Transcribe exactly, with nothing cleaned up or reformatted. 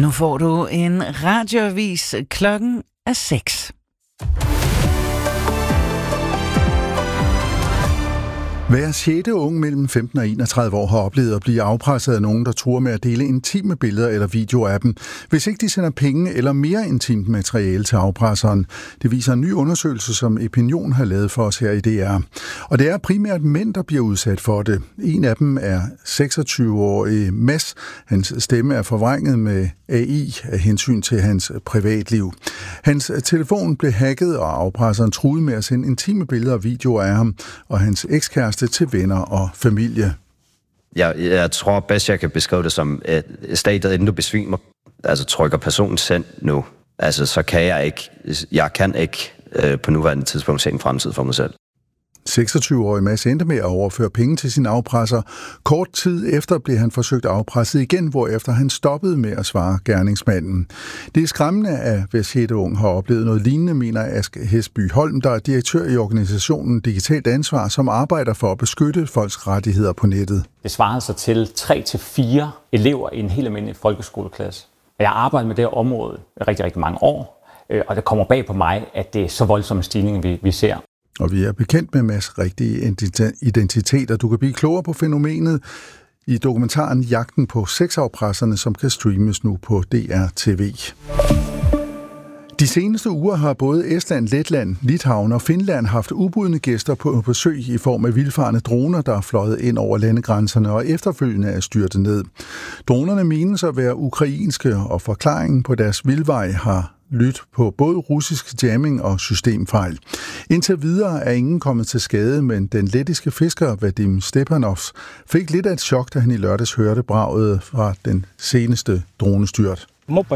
Nu får du en radioavis. Klokken er seks. Hver sjette ung mellem femten og enogtredive år har oplevet at blive afpresset af nogen, der truer med at dele intime billeder eller videoer af dem, hvis ikke de sender penge eller mere intimt materiale til afpresseren. Det viser en ny undersøgelse, som Epinion har lavet for os her i D R. Og det er primært mænd, der bliver udsat for det. En af dem er seksogtyve-årige Mads. Hans stemme er forvrænget med A I af hensyn til hans privatliv. Hans telefon blev hacket, og afpresseren truede med at sende intime billeder og videoer af ham og hans ekskæreste til venner og familie. Jeg, jeg tror bedst, jeg kan beskrive det som, at stadiet, inden du besvimer, altså trykker personen send nu, altså så kan jeg ikke, jeg kan ikke øh, på nuværende tidspunkt se en fremtid for mig selv. seksogtyve-årige Mads endte med at overføre penge til sin afpresser. Kort tid efter blev han forsøgt afpresset igen, hvorefter han stoppede med at svare gerningsmanden. Det er skræmmende, at hver sjette ung har oplevet noget lignende, mener Ask Hesby Holm, der er direktør i organisationen Digitalt Ansvar, som arbejder for at beskytte folks rettigheder på nettet. Det svarede sig til tre til fire elever i en helt almindelig folkeskoleklasse. Jeg har arbejdet med det her område i rigtig, rigtig mange år, og det kommer bag på mig, at det er så voldsomme stigninger, vi, vi ser. Og vi er bekendt med Mads' rigtige identitet, og du kan blive klogere på fænomenet i dokumentaren Jagten på sexafpresserne, som kan streames nu på D R T V. De seneste uger har både Estland, Letland, Litauen og Finland haft ubudne gæster på besøg i form af vildfarne droner, der er fløjet ind over landegrænserne og efterfølgende er styrtet ned. Dronerne menes at være ukrainske, og forklaringen på deres vildvej har lyttet på både russisk jamming og systemfejl. Indtil videre er ingen kommet til skade, men den lettiske fisker Vadim Stepanovs fik lidt af et chok, da han i lørdags hørte braget fra den seneste dronestyrt.